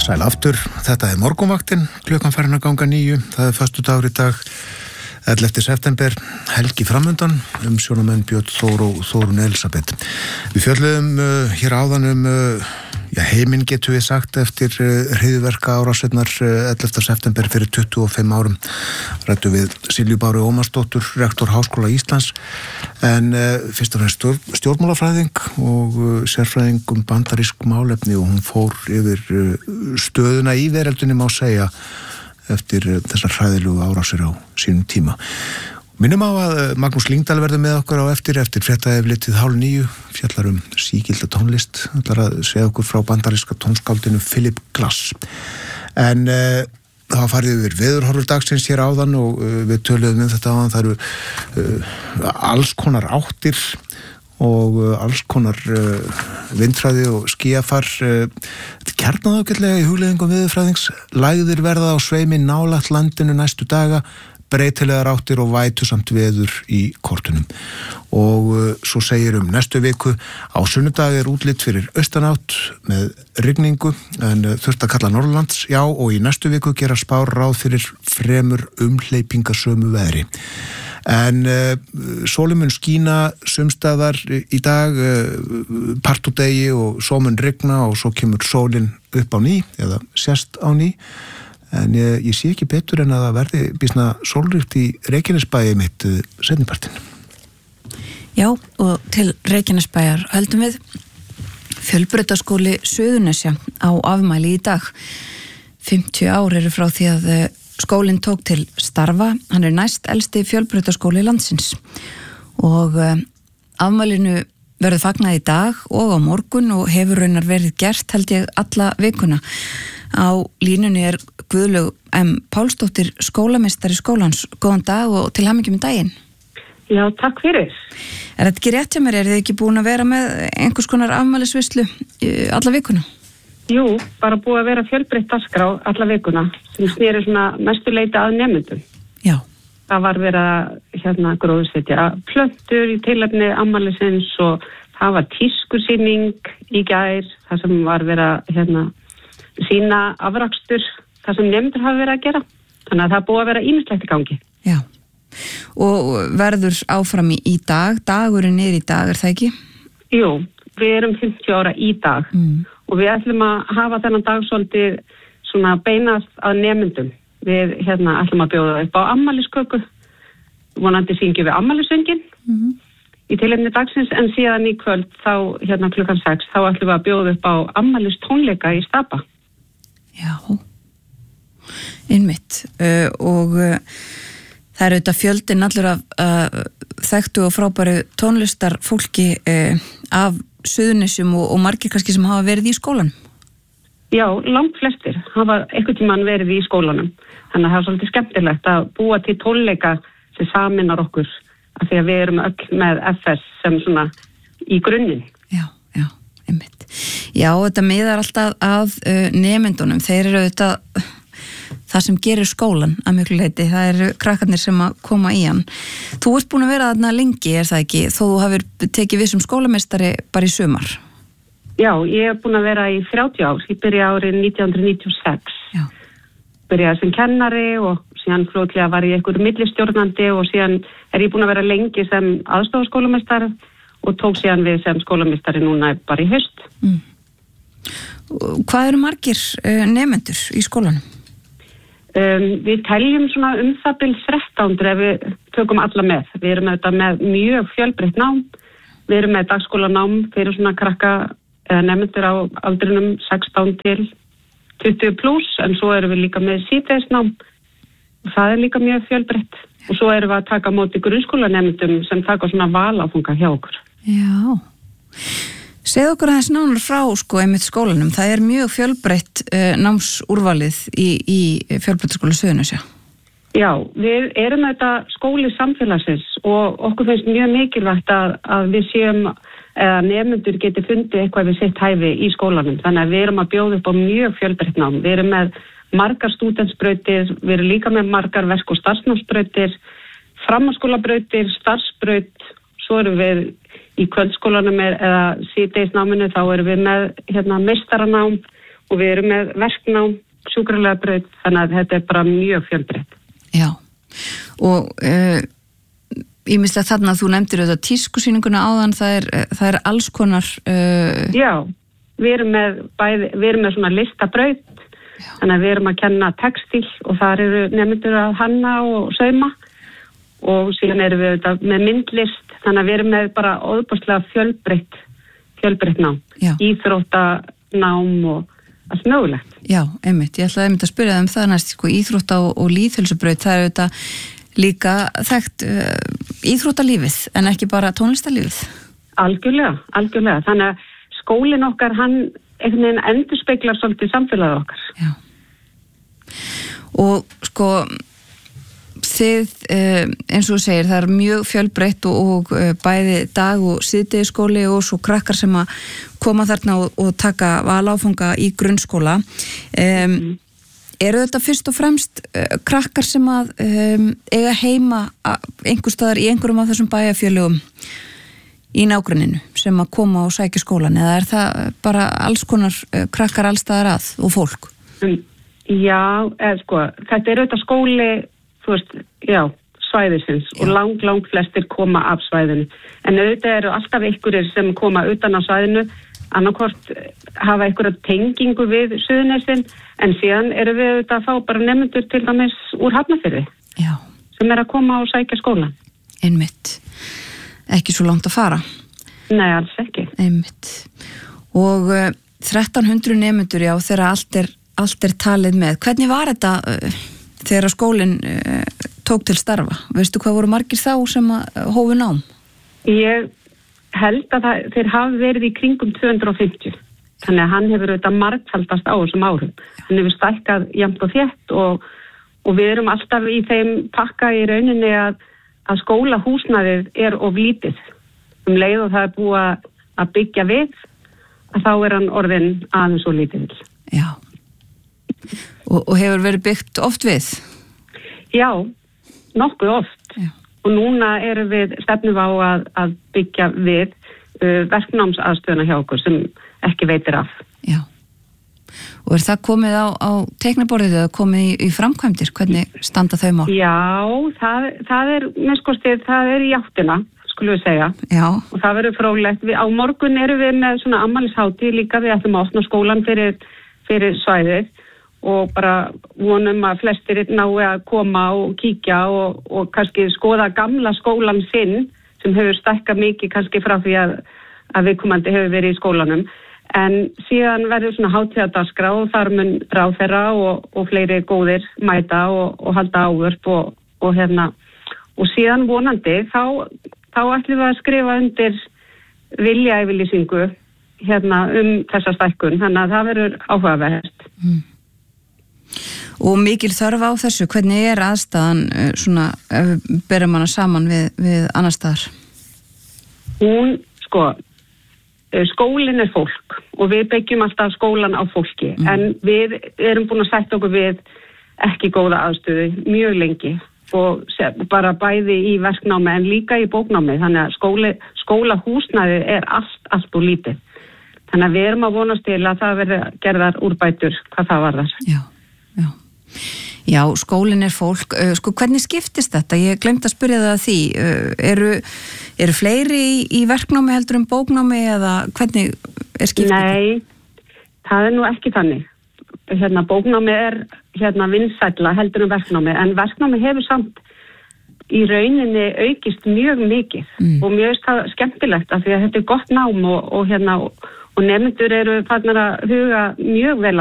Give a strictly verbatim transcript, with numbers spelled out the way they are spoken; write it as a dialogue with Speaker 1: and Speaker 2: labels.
Speaker 1: Sæl aftur, þetta er morgunvaktin, klukkan farin að ganga níu, það er föstudagur í dag, ellefta september, helgi framundan, umsjónamenn Björn Þór og Þórunn Elisabeth. Við fjölluðum uh, hér áðan um uh, já, heiminn getum við sagt eftir uh, hryðjuverka árásirnar uh, ellefta september fyrir tuttugu og fimm árum. Ræddu við Silju Báru Ómarsdóttur, rektor Háskóla Íslands, en uh, fyrst og fremst stjórn, stjórnmálafræðing og uh, sérfræðing um bandarísk málefni og hún fór yfir uh, stöðuna í veröldinni má segja eftir þessar hræðilegu árásir á sínum tíma. Minnum á að Magnús Lyngdal verður með okkur á eftir, eftir fréttaeflitið hálf níu, fjallar um sígilda tónlist, ætlar að segja okkur frá bandaríska tónskáldinu Philip Glass. En uh, það farið yfir veðurhorfur dagsins hér áðan og uh, við töluðum um þetta áðan, það eru uh, alls konar áttir og uh, alls konar uh, vindhraði og skýjafar. Uh, kjarnað ágætlega í hugleiðingum veðurfræðings, lægðir verða á sveimi nálægt landinu næstu daga, breytilegar áttir og vætusamt veður í kortunum. Og uh, svo segir um næstu viku, á sunnudag er útlit fyrir austanátt með rigningu, en uh, þurft að kalla Norðurlands, já, og í næstu viku gera spár ráð fyrir fremur umhleypingasömu veðri. En uh, sólin mun skína sumstaðar í dag, uh, partúdegi og svo mun rigna og svo kemur sólin upp á ný eða sést á ný. En ég, ég sé ekki betur en að það verði býsna sólríkt í Reykjanesbæi mitt uh, seinnipartinn.
Speaker 2: Já, og til Reykjanesbæjar höldum við Fjölbrautaskóli Suðurnesja á afmæli í dag. fimmtíu ár eru frá því að skólinn tók til starfa, hann er næst elsti fjölbrautaskóli landsins og uh, afmælinu verður fagnað í dag og á morgun og hefur raunar verið gert held ég alla vikuna. Á línunni er Guðlaug M. Pálsdóttir, skólameistari skólans. Góðan dag og til hamingju með daginn.
Speaker 3: Já, takk fyrir.
Speaker 2: Er þetta ekki rétt hjá mér? Er þið ekki búin að vera með einhvers konar afmælisveislu alla vikuna?
Speaker 3: Jú, bara búið að vera fjölbreytt dagskrá alla vikuna sem snýri svona mestu leyti að nemendum.
Speaker 2: Já.
Speaker 3: Það var verið að hérna gróðursetja plöntur í tilefni afmælisins og það var tískusýning í gær, það sem var verið að hérna sína afrakstur, það sem nemendur hafa verið að gera. Þannig að það búið að vera ýmislegt í gangi.
Speaker 2: Já. Og verður áfram í, í dag, dagurinn er í dag, er það ekki?
Speaker 3: Jú, við erum fimmtíu ára í dag. Mm. Og við ætlum að hafa þennan dag svolítið svona beinast að nemendum. Við hérna ætlum að bjóða upp á afmælisköku, vonandi syngjum við afmælisöngin mm-hmm. í tilefni dagsins, en síðan í kvöld þá hérna klukkan sex þá ætlum við að bjóða upp á afmælistónleika í Stapa.
Speaker 2: Já, einmitt uh, og uh, það er auðvitað fjöldinn allur af uh, þekktu og frábæru tónlistar fólki uh, af Suðurnesjum og, og margir kannski sem hafa verið í skólanum.
Speaker 3: Já, langt flestir hafa einhvern tímann verið í skólanum. Þannig að það er svolítið skemmtilegt að búa til tónleika sem saminar okkur af því að við erum öll með F S sem svona í grunninn.
Speaker 2: Já, já, einmitt. Já, þetta miðar alltaf að uh, nemendunum. Þeir eru auðvitað það sem gerir skólan að miklu leyti. Það eru krakkarnir sem að koma í hann. Þú ert búin að vera þarna lengi, er það ekki? Þó þú hafir tekið við sem skólameistari bara í sumar.
Speaker 3: Já, ég er búin að vera í þrjátíu ár. Ég byrja árið nítján hundruð níutíu og sex.
Speaker 2: Já.
Speaker 3: Byrjaði sem kennari og síðan fljótlega var ég einhver millistjórnandi og síðan er ég búin að vera lengi sem aðstoðarskólameistari og tók síðan við sem skólameistari núna bara í haust.
Speaker 2: Mm. Hvað eru margir uh, nemendur í skólanum?
Speaker 3: Um, við teljum svona um það bil þrettán hundruð ef við tökum alla með. Við erum með, með mjög fjölbreytt nám. Við erum með dagskólanám fyrir svona krakka eða nemendur á aldrinum sextán til tuttugu pluss, en svo erum við líka með síðdegisnám. Það er líka mjög fjölbreytt. Og svo erum við að taka á móti grunnskólanemendum sem taka svona valáfunga hjá okkur.
Speaker 2: Já. Segðu okkur aðeins nánar frá sko einmitt skólanum. Það er mjög fjölbreytt uh, námsúrvalið í, í Fjölbrautaskóla Suðurnesja.
Speaker 3: Já, við erum þetta skóli samfélagsins og okkur finnst mjög mikilvægt að, að við séum eða nemendur geti fundið eitthvað við sitt hæfi í skólanum. Þannig að við erum að bjóða upp á mjög fjölbreytt nám. Við erum með margar stúdentsbrautir, við erum líka með margar verk- og starfsnámsbrautir, framhaldsskólabrautir, starfsbraut, svo erum við í kvöldskólanum er, eða síðdegisnáminu þá erum við með hérna, meistaranám og við erum með verknám, sjúkralega braut, þannig að þetta er bara mjög fjölbreytt.
Speaker 2: Já, og uh, ýmislegt þarna að þú nefndir auðvitað tískusýninguna áðan, það er, það er alls konar... Uh...
Speaker 3: Já, við erum með, bæði, við erum með svona listabraut, Já. Þannig að við erum að kenna textíl og þar eru nefndur að hanna og sauma og síðan erum við auðvitað með myndlist, þannig að við erum með bara óðbúrslega fjölbreytt, fjölbreytt nám, Já. Íþróttanám og allt mögulegt.
Speaker 2: Já, einmitt, ég ætlaði einmitt að spyrja það um það næst, sko, íþrótta og, og lýðheilsubraut, það er auðvitað líka þekkt uh, íþróttalífið en ekki bara tónlistarlífið.
Speaker 3: Algjörlega, algjörlega. Þannig að skólinn okkar, hann einhvern veginn endurspeglar svolítið samfélagið okkar.
Speaker 2: Já. Og sko, þið, uh, eins og þú segir, það er mjög fjölbreytt og, og uh, bæði dag- og síðdegisskóli og svo krakkar sem að koma þarna og, og taka valáfanga í grunnskóla. Um, mm. Eru þetta fyrst og fremst uh, krakkar sem að um, eiga heima einhver staðar í einhverjum af þessum bæjarfélögum í nágranninu sem að koma og sækja skólan, eða er það bara alls konar uh, krakkar alls staðar að og fólk?
Speaker 3: Um, já, eða sko, þetta er auðvitað skóli, þú veist, já, svæðisins já. Og lang, lang flestir koma af svæðinu, en auðvitað eru alltaf einhverjir sem koma utan á svæðinu, annarkvort hafa einhverja tengingu við Suðurnesin, en síðan eru við auðvitað að fá bara nemendur til dæmis úr Hafnarfirði
Speaker 2: Já.
Speaker 3: Sem er að koma og sækja skólan.
Speaker 2: Einmitt. Ekki svo langt að fara.
Speaker 3: Nei, alls ekki.
Speaker 2: Einmitt. Og uh, þrettán hundruð nemendur, já, þegar allt er, allt er talið með. Hvernig var þetta uh, þegar skólinn uh, tók til starfa? Veistu hvað voru margir þá sem að hófu nám?
Speaker 3: Ég held að það, þeir hafi verið í kringum tvö hundruð og fimmtíu. Þannig að hann hefur auðvitað margfaldast á þessum árum. Hann hefur stækkað jafnt og þétt og, og við erum alltaf í þeim pakka í rauninni að að skólahúsnæðið er of lítið. Um leið og það er búið að byggja við, að þá er hann orðinn aðeins og lítið.
Speaker 2: Já. Og, og hefur verið byggt oft við?
Speaker 3: Já, nokkuð oft.
Speaker 2: Já.
Speaker 3: Og núna erum við stefnum á að, að byggja við uh, verknámsaðstöðuna hjá okkur sem ekki veitir af.
Speaker 2: Já. Og er það komið á, á teiknaborðið eða komið í, í framkvæmdir? Hvernig standa þau mál?
Speaker 3: Já, það, það er, með skostið, það er í áttina, skulum við segja.
Speaker 2: Já.
Speaker 3: Og það verður fróðlegt. Við, á morgun erum við með svona afmælishátíð líka, við ætlum að opna skólan fyrir, fyrir svæðið og bara vonum að flestir nái að koma og kíkja og, og kannski skoða gamla skólan sinn sem hefur stækkað mikið kannski frá því að, að viðkomandi hefur verið í skólanum. En síðan verður svona hátíðardagskrá og þar mun ráðherra og, og fleiri góðir mæta og, og halda ávörp og, og hérna og síðan vonandi þá, þá ætlum við að skrifa undir viljayfirlýsingu hérna um þessa stækkun, þannig að það verður áhugavert.
Speaker 2: Mm. Og mikil þörf á þessu, hvernig er aðstæðan svona, ef við berum hana saman við, við annar staðar?
Speaker 3: Hún, sko skólinn er fólk og við byggjum alltaf skólan á fólki mm. en við erum búin að setja okkur við ekki góða aðstöðu mjög lengi og bara bæði í verknámi en líka í bóknámi, þannig að skóli, skólahúsnæði er allt, allt og lítið. Þannig að við erum að vonast til að það verði gerðar úrbætur hvað það varðar.
Speaker 2: Já, já. Já, skólinn er fólk. Sko, hvernig skiptist þetta? Ég glemt að spyrja það að því. Eru, eru fleiri í, í verknámi heldur en bóknámi eða hvernig er skiptið?
Speaker 3: Nei, það er nú ekki þannig. Hérna, bóknámi er hérna, vinsælla heldur en verknámi, en verknámi hefur samt í rauninni aukist mjög mikið mm. og mjög skemmtilegt af því að þetta er gott nám og, og, hérna, og, og nefndur eru farnir að huga mjög vel